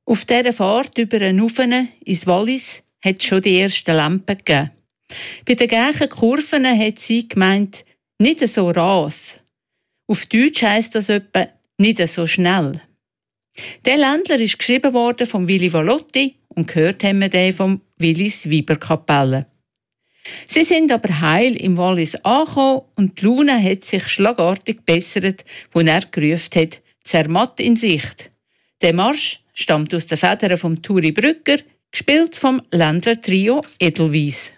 Auf dieser Fahrt über den Ufen ins Wallis hat es schon die ersten Lampen gegeben. Bei den gleichen Kurven hat sie gemeint, nicht so ras. Auf Deutsch heisst das etwa nicht so schnell. Der Ländler ist geschrieben worden von Willi Valotti und gehört haben wir den von Willis Weiberkapelle. Sie sind aber heil im Wallis angekommen und die Laune hat sich schlagartig gebessert, als er gerufen hat, Zermatt in Sicht. Der Marsch stammt aus den Federn von Turi Brügger, gespielt vom Ländler Trio Edelweiss.